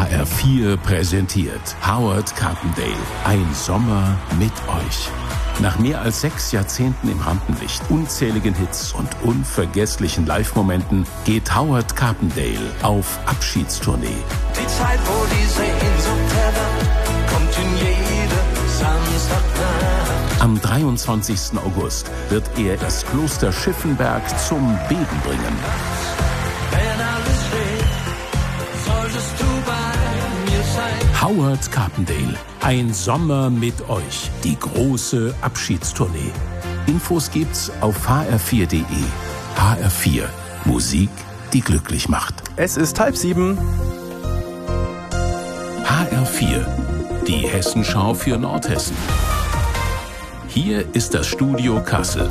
HR4 präsentiert Howard Carpendale. Ein Sommer mit euch. Nach mehr als 6 Jahrzehnten im Rampenlicht, unzähligen Hits und unvergesslichen Live-Momenten geht Howard Carpendale auf Abschiedstournee. Die Zeit, wo die Sehnsucht herrscht, kommt in jede Samstagnacht. Am 23. August wird er das Kloster Schiffenberg zum Beben bringen. Wenn alles steht, solltest du bei mir sein. Howard Carpendale. Ein Sommer mit euch. Die große Abschiedstournee. Infos gibt's auf hr4.de. HR4. Musik, die glücklich macht. Es ist 6:30. HR4. Die Hessenschau für Nordhessen. Hier ist das Studio Kassel.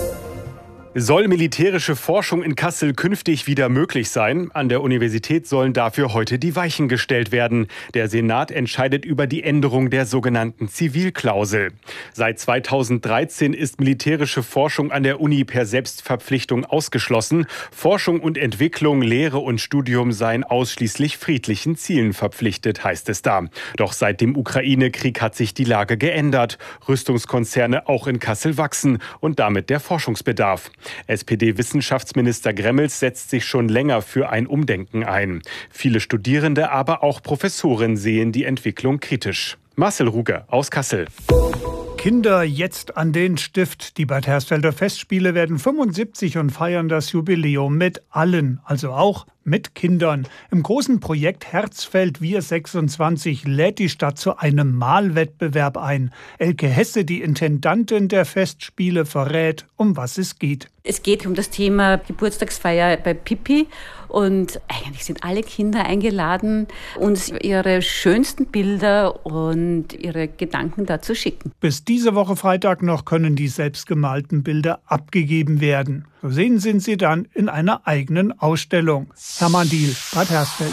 Soll militärische Forschung in Kassel künftig wieder möglich sein? An der Universität sollen dafür heute die Weichen gestellt werden. Der Senat entscheidet über die Änderung der sogenannten Zivilklausel. Seit 2013 ist militärische Forschung an der Uni per Selbstverpflichtung ausgeschlossen. Forschung und Entwicklung, Lehre und Studium seien ausschließlich friedlichen Zielen verpflichtet, heißt es da. Doch seit dem Ukraine-Krieg hat sich die Lage geändert. Rüstungskonzerne auch in Kassel wachsen und damit der Forschungsbedarf. SPD-Wissenschaftsminister Gremmels setzt sich schon länger für ein Umdenken ein. Viele Studierende, aber auch Professoren sehen die Entwicklung kritisch. Marcel Ruger aus Kassel. Kinder jetzt an den Stift. Die Bad Hersfelder Festspiele werden 75 und feiern das Jubiläum mit allen, also auch mit Kindern. Im großen Projekt Herzfeld Wir 26 lädt die Stadt zu einem Malwettbewerb ein. Elke Hesse, die Intendantin der Festspiele, verrät, um was es geht. Es geht um das Thema Geburtstagsfeier bei Pippi und eigentlich sind alle Kinder eingeladen, uns ihre schönsten Bilder und ihre Gedanken dazu schicken. Bis diese Woche Freitag noch können die selbstgemalten Bilder abgegeben werden. Zu sehen sind sie dann in einer eigenen Ausstellung. Hermann Diehl, Bad Hersfeld.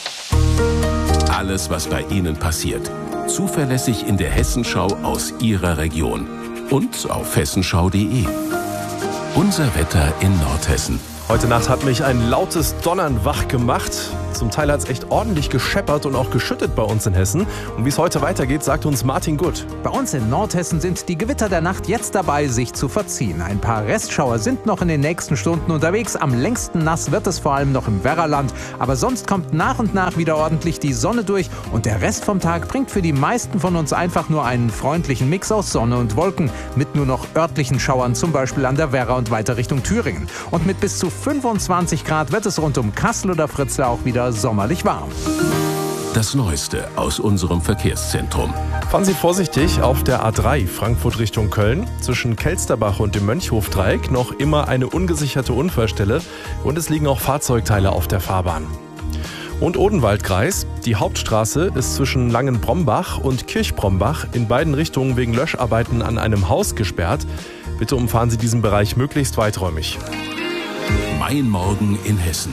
Alles, was bei Ihnen passiert. Zuverlässig in der Hessenschau aus Ihrer Region. Und auf hessenschau.de. Unser Wetter in Nordhessen. Heute Nacht hat mich ein lautes Donnern wach gemacht. Zum Teil hat es echt ordentlich gescheppert und auch geschüttet bei uns in Hessen. Und wie es heute weitergeht, sagt uns Martin Gutt. Bei uns in Nordhessen sind die Gewitter der Nacht jetzt dabei, sich zu verziehen. Ein paar Restschauer sind noch in den nächsten Stunden unterwegs. Am längsten nass wird es vor allem noch im Werraland. Aber sonst kommt nach und nach wieder ordentlich die Sonne durch. Und der Rest vom Tag bringt für die meisten von uns einfach nur einen freundlichen Mix aus Sonne und Wolken. Mit nur noch örtlichen Schauern, zum Beispiel an der Werra und weiter Richtung Thüringen. Und mit bis zu 25 Grad wird es rund um Kassel oder Fritzlar auch wieder sommerlich warm. Das Neueste aus unserem Verkehrszentrum. Fahren Sie vorsichtig auf der A3 Frankfurt Richtung Köln. Zwischen Kelsterbach und dem Mönchhofdreieck noch immer eine ungesicherte Unfallstelle und es liegen auch Fahrzeugteile auf der Fahrbahn. Und Odenwaldkreis. Die Hauptstraße ist zwischen Langenbrombach und Kirchbrombach in beiden Richtungen wegen Löscharbeiten an einem Haus gesperrt. Bitte umfahren Sie diesen Bereich möglichst weiträumig. Mein Morgen in Hessen.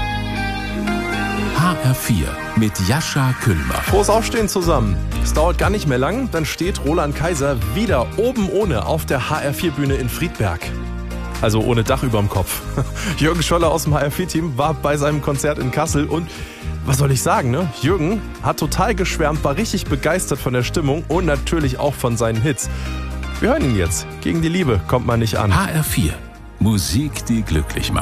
HR4 mit Jascha Küllmer. Frohes Aufstehen zusammen. Es dauert gar nicht mehr lang, dann steht Roland Kaiser wieder oben ohne auf der HR4-Bühne in Friedberg. Also ohne Dach überm Kopf. Jürgen Scholler aus dem HR4-Team war bei seinem Konzert in Kassel und was soll ich sagen, ne? Jürgen hat total geschwärmt, war richtig begeistert von der Stimmung und natürlich auch von seinen Hits. Wir hören ihn jetzt. Gegen die Liebe kommt man nicht an. HR4. Musik, die glücklich macht.